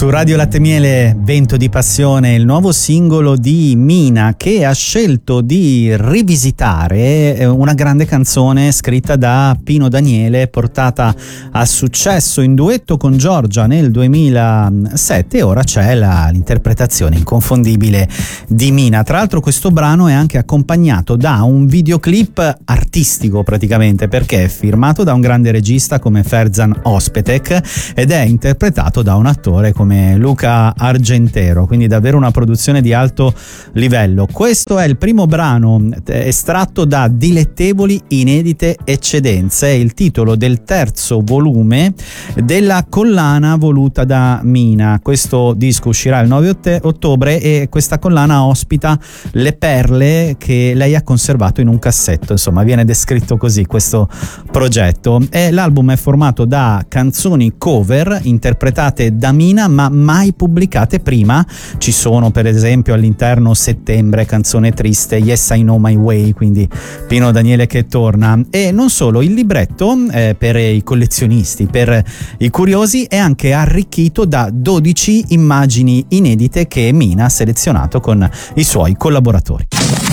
Su Radio Latte Miele, Vento di Passione, il nuovo singolo di Mina, che ha scelto di rivisitare una grande canzone scritta da Pino Daniele, portata a successo in duetto con Giorgia nel 2007, e ora c'è l'interpretazione inconfondibile di Mina. Tra l'altro questo brano è anche accompagnato da un videoclip artistico praticamente, perché è firmato da un grande regista come Ferzan Özpetek ed è interpretato da un attore come Luca Argentero, quindi davvero una produzione di alto livello. Questo è il primo brano estratto da Dilettevoli Inedite Eccedenze, il titolo del terzo volume della collana voluta da Mina. Questo disco uscirà il 9 ottobre e questa collana ospita le perle che lei ha conservato in un cassetto, insomma viene descritto così questo progetto. E l'album è formato da canzoni cover interpretate da Mina ma mai pubblicate prima. Ci sono per esempio all'interno Settembre, Canzone Triste, Yes I Know My Way, quindi Pino Daniele che torna. E non solo, il libretto per i collezionisti, per i curiosi, è anche arricchito da 12 immagini inedite che Mina ha selezionato con i suoi collaboratori.